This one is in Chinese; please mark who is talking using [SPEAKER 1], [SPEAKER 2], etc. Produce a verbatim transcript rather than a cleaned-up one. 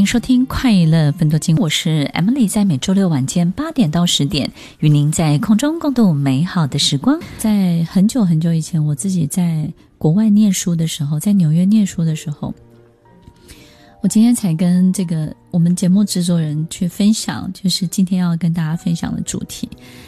[SPEAKER 1] 收听快乐分多金，我是 Emily， 在每周六晚间八点到十点与您在空中共度美好的时光。在很久很久以前，我自己在国外念书的时候，在纽约念书的时候，我今天才跟这个我们节目制作人去分享，就是今天要跟大家分享的主题。